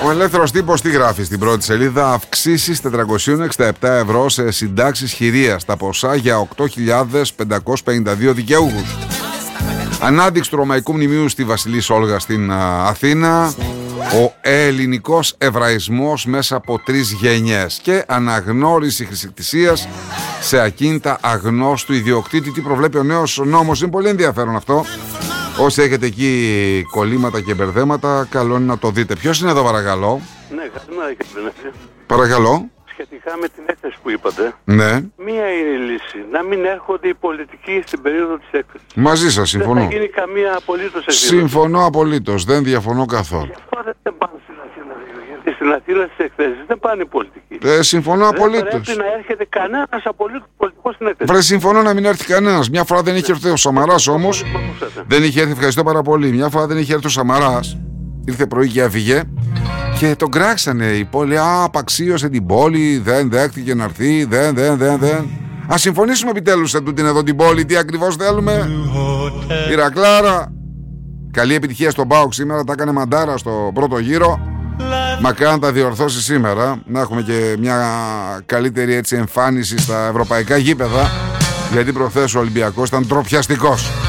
Ο Ελεύθερος Τύπος τι γράφει στην πρώτη σελίδα? Αυξήσεις 467 ευρώ σε συντάξεις χειρίας. Τα ποσά για 8.552 δικαιούχους. Ανάδειξη του Ρωμαϊκού Μνημείου στη Βασιλής Όλγα στην Αθήνα. Ο ελληνικός εβραϊσμός μέσα από 3 γενιές. Και αναγνώριση χρησικτησίας σε ακίνητα αγνώστου ιδιοκτήτη. Τι προβλέπει ο νέος νόμος? Είναι πολύ ενδιαφέρον αυτό. Όσοι έχετε εκεί κολλήματα και μπερδέματα, καλό είναι να το δείτε. Ποιος είναι εδώ, παρακαλώ? Ναι, καλημέρα κύριε. Παρακαλώ. Σχετικά με την έκθεση που είπατε, Ναι. μία είναι η λύση. Να μην έρχονται οι πολιτικοί στην περίοδο της έκθεσης. Μαζί σας συμφωνώ. Δεν θα γίνει καμία απολύτως εκδήλωση. Συμφωνώ απολύτως. Δεν διαφωνώ καθόλου. Γι' αυτό δεν πάνε στην Αθήνα. Γιατί στην Αθήνα στις εκθέσεις δεν πάνε οι πολιτικοί. Συμφωνώ απολύτως. Δεν πρέπει να έρχεται κανένας απολύτως πολιτικός στην έκθεση. Βρε, συμφωνώ να μην έρθει κανένας. Μια φορά δεν είχε έρθει ο Σαμαράς όμως. Δεν είχε έρθει, ευχαριστώ πάρα πολύ. Μια φορά δεν είχε έρθει ο Σαμαράς. Ήρθε πρωί και έφυγε. Και τον κράξανε η πόλη. Απαξίωσε την πόλη. Δεν δέχτηκε να έρθει. Δεν. Ας συμφωνήσουμε επιτέλους σε τούτην εδώ την πόλη. Τι ακριβώς θέλουμε. Ηρακλάρα. Καλή επιτυχία στον ΠΑΟΚ σήμερα. Τα έκανε μαντάρα στο πρώτο γύρο. Μακάρι να τα διορθώσει σήμερα. Να έχουμε και μια καλύτερη έτσι εμφάνιση στα ευρωπαϊκά γήπεδα. Γιατί προχθές ο Ολυμπιακός ήταν τροπιαστικός.